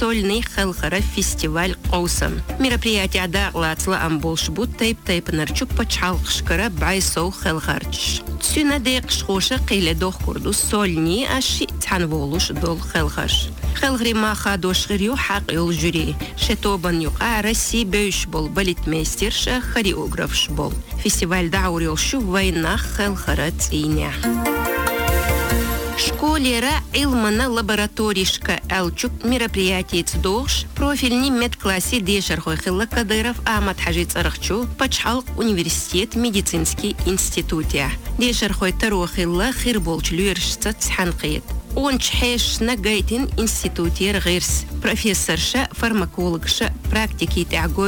сольный халхара фестиваль Қоусам. Мероприятие дағлатсла амболшбут тайп нарчук пачалқшкара байсоу халхарч. Тсюна дейқшхоша қиле дох курду сольни аши танволуш дол халхарш. Халгри маха дошгирю хақ ил жюри. Шетобан юқа Россия бөйш бол балетмейстерша хореографш бол. Фестиваль даурилшу война халхарат иня. Школера илмана лабораторишка алчук мероприятие цдош профильный медклассе дешархой хилла Кадыров Ахмад Хаджиц Арахчу Пачхалк университет медицинский институте. Дешархой тарохилла хирболч люершца цханкиет. Он чхеш на гайтин институте ргирс. Профессорша фармакологша практики тягой